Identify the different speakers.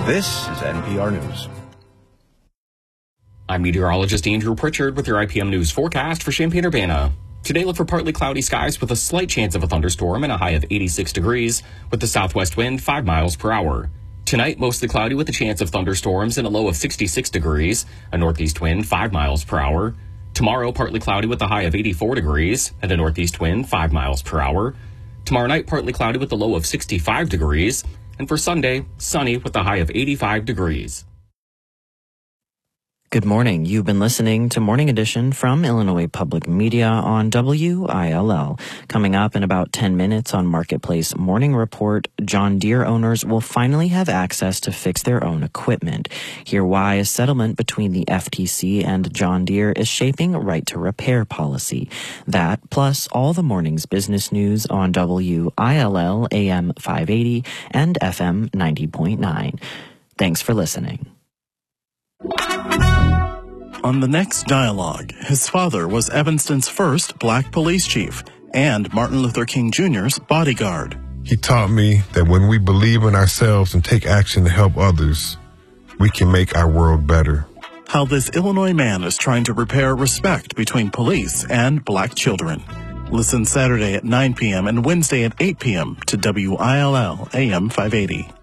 Speaker 1: This is NPR News.
Speaker 2: I'm meteorologist Andrew Pritchard with your IPM News forecast for Champaign-Urbana. Today, look for partly cloudy skies with a slight chance of a thunderstorm and a high of 86 degrees with the southwest wind 5 miles per hour. Tonight, mostly cloudy with a chance of thunderstorms and a low of 66 degrees, a northeast wind 5 miles per hour. Tomorrow, partly cloudy with a high of 84 degrees and a northeast wind 5 miles per hour. Tomorrow night, partly cloudy with a low of 65 degrees. And for Sunday, sunny with a high of 85 degrees.
Speaker 3: Good morning. You've been listening to Morning Edition from Illinois Public Media on WILL. Coming up in about 10 minutes on Marketplace Morning Report, John Deere owners will finally have access to fix their own equipment. Hear why a settlement between the FTC and John Deere is shaping a right to repair policy. That, plus all the morning's business news on WILL AM 580 and FM 90.9. Thanks for listening.
Speaker 4: On the next dialogue, his father was Evanston's first black police chief and Martin Luther King Jr.'s bodyguard.
Speaker 5: He taught me that when we believe in ourselves and take action to help others, we can make our world better.
Speaker 4: How this Illinois man is trying to repair respect between police and black children. Listen Saturday at 9 p.m. and Wednesday at 8 p.m. to WILL AM 580.